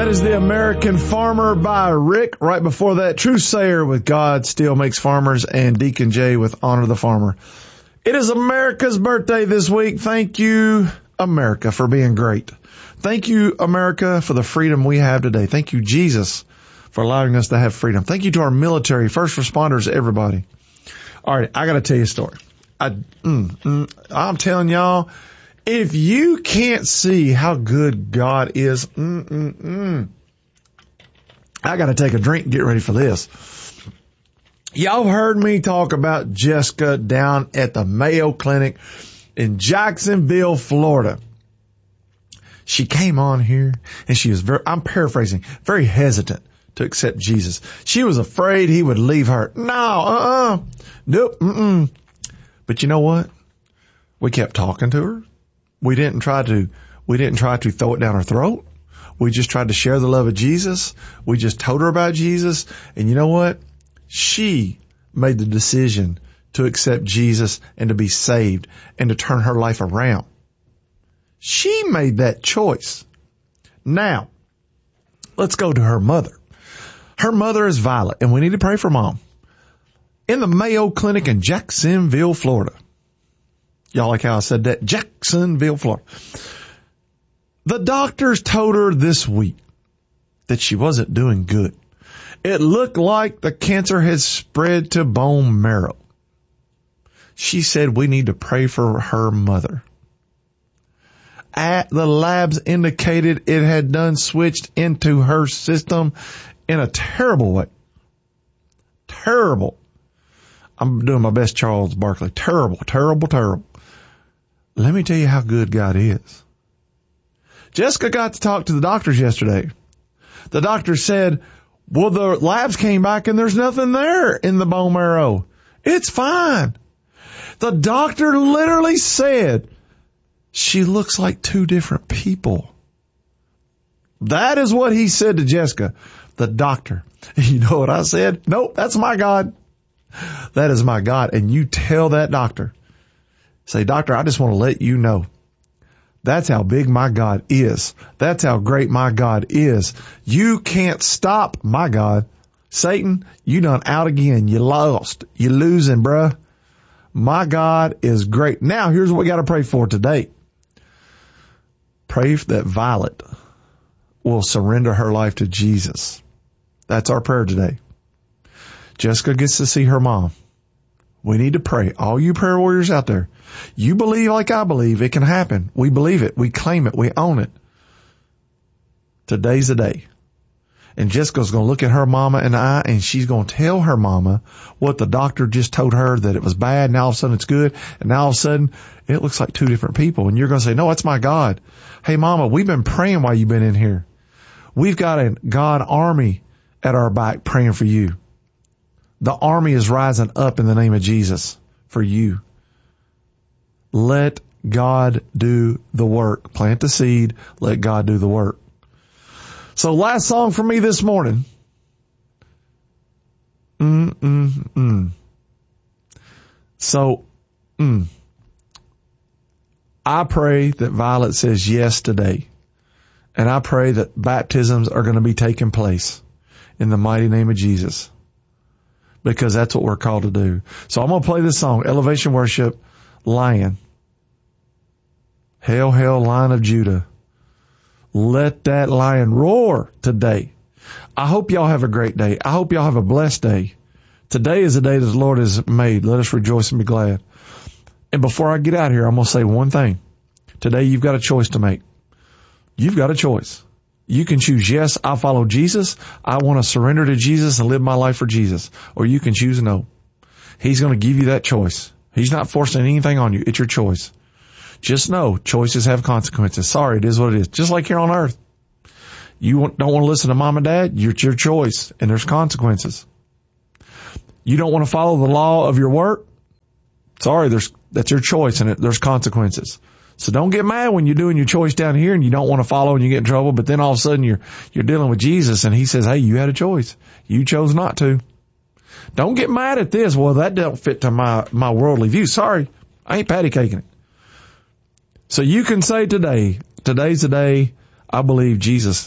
That is The American Farmer by Rick. Right before that, True Sayer with God Still Makes Farmers, and Deacon Jay with Honor the Farmer. It is America's birthday this week. Thank you, America, for being great. Thank you, America, for the freedom we have today. Thank you, Jesus, for allowing us to have freedom. Thank you to our military, first responders, everybody. All right, I got to tell you a story. I'm telling y'all, if you can't see how good God is, I got to take a drink and get ready for this. Y'all heard me talk about Jessica down at the Mayo Clinic in Jacksonville, Florida. She came on here and she was I'm paraphrasing, very hesitant to accept Jesus. She was afraid he would leave her. Nope, But you know what? We kept talking to her. We didn't try to throw it down her throat. We just tried to share the love of Jesus. We just told her about Jesus. And you know what? She made the decision to accept Jesus and to be saved and to turn her life around. She made that choice. Now, let's go to her mother. Her mother is Violet, and we need to pray for Mom. In the Mayo Clinic in Jacksonville, Florida. Y'all like how I said that? Jacksonville, Florida. The doctors told her this week that she wasn't doing good. It looked like the cancer had spread to bone marrow. She said we need to pray for her mother. The labs indicated it had done switched into her system in a terrible way. Terrible. I'm doing my best Charles Barkley. Terrible, terrible, terrible. Let me tell you how good God is. Jessica got to talk to the doctors yesterday. The doctor said, well, the labs came back and there's nothing there in the bone marrow. It's fine. The doctor literally said, she looks like two different people. That is what he said to Jessica, the doctor. You know what I said? Nope, that's my God. That is my God. And you tell that doctor, say, doctor, I just want to let you know. That's how big my God is. That's how great my God is. You can't stop my God. Satan, you done out again. You lost. You losing, bruh. My God is great. Now, here's what we got to pray for today. Pray that Violet will surrender her life to Jesus. That's our prayer today. Jessica gets to see her mom. We need to pray. All you prayer warriors out there, you believe like I believe it can happen. We believe it. We claim it. We own it. Today's the day. And Jessica's going to look at her mama in the eye and she's going to tell her mama what the doctor just told her, that it was bad. Now all of a sudden it's good. And now all of a sudden it looks like two different people. And you're going to say, no, that's my God. Hey, mama, we've been praying while you've been in here. We've got a God army at our back praying for you. The army is rising up in the name of Jesus for you. Let God do the work. Plant the seed. Let God do the work. So last song for me this morning. So, I pray that Violet says yes today. And I pray that baptisms are going to be taking place in the mighty name of Jesus. Because that's what we're called to do. So I'm going to play this song, Elevation Worship, Lion. Hail, hail, Lion of Judah. Let that lion roar today. I hope y'all have a great day. I hope y'all have a blessed day. Today is the day that the Lord has made. Let us rejoice and be glad. And before I get out of here, I'm going to say one thing. Today you've got a choice to make. You've got a choice. You can choose, yes, I follow Jesus. I want to surrender to Jesus and live my life for Jesus. Or you can choose no. He's going to give you that choice. He's not forcing anything on you. It's your choice. Just know, choices have consequences. Sorry, it is what it is. Just like here on earth. You don't want to listen to mom and dad? It's your choice, and there's consequences. You don't want to follow the law of your work? Sorry, that's your choice, and there's consequences. So don't get mad when you're doing your choice down here and you don't want to follow and you get in trouble, but then all of a sudden you're dealing with Jesus and he says, hey, you had a choice. You chose not to. Don't get mad at this. Well, that don't fit to my worldly view. Sorry, I ain't patty caking it. So you can say today's the day I believe Jesus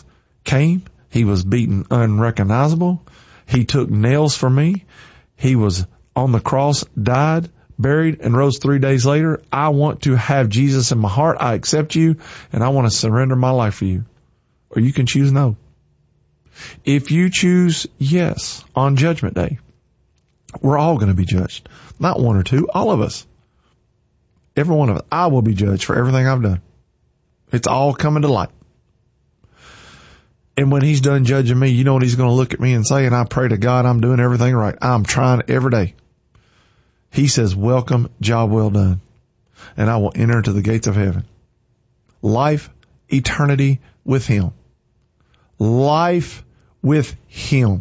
came. He was beaten unrecognizable. He took nails for me. He was on the cross, died, buried, and rose 3 days later. I want to have Jesus in my heart. I accept you, and I want to surrender my life for you. Or you can choose no. If you choose yes on Judgment Day, we're all going to be judged. Not one or two, all of us. Every one of us. I will be judged for everything I've done. It's all coming to light. And when he's done judging me, you know what he's going to look at me and say? And I pray to God I'm doing everything right. I'm trying every day. He says, welcome, job well done. And I will enter into the gates of heaven. Life, eternity with him. Life with him.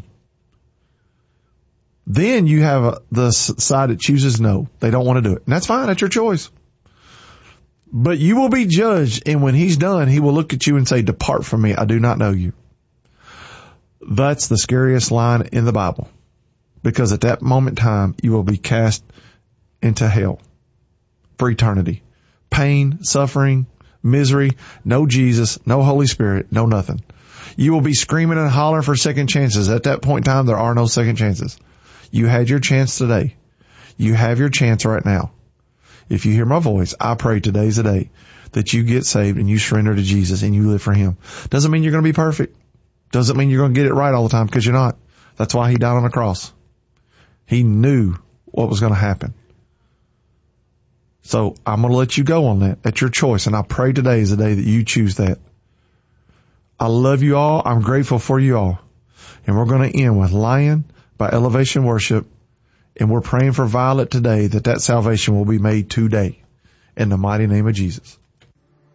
Then you have the side that chooses no. They don't want to do it. And that's fine. That's your choice. But you will be judged. And when he's done, he will look at you and say, depart from me. I do not know you. That's the scariest line in the Bible. Because at that moment in time, you will be cast into hell for eternity. Pain, suffering, misery, no Jesus, no Holy Spirit, no nothing. You will be screaming and hollering for second chances. At that point in time, there are no second chances. You had your chance today. You have your chance right now. If you hear my voice, I pray today's the day that you get saved and you surrender to Jesus and you live for him. Doesn't mean you're going to be perfect. Doesn't mean you're going to get it right all the time, because you're not. That's why he died on the cross. He knew what was going to happen. So I'm going to let you go on that. That's your choice. And I pray today is the day that you choose that. I love you all. I'm grateful for you all. And we're going to end with Lion by Elevation Worship. And we're praying for Violet today that salvation will be made today in the mighty name of Jesus.